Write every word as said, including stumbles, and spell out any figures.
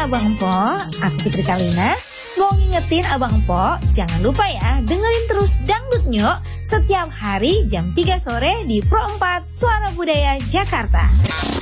Abang Empok, aku Fitri Kalina. Mau ngingetin Abang Empok, jangan lupa ya dengerin terus Dangdut Nyok setiap hari jam tiga sore di Pro empat Suara Budaya Jakarta.